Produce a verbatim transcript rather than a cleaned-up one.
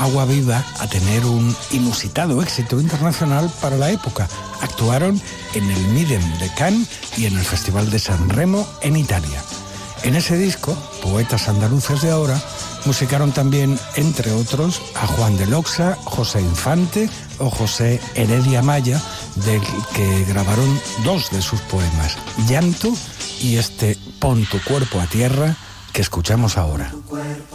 Agua Viva a tener un inusitado éxito internacional para la época. Actuaron en el Midem de Cannes y en el Festival de San Remo en Italia. En ese disco, Poetas Andaluces de Ahora, musicaron también, entre otros, a Juan de Loxa, José Infante o José Heredia Maya, del que grabaron dos de sus poemas, Llanto y este Pon tu cuerpo a tierra, que escuchamos ahora.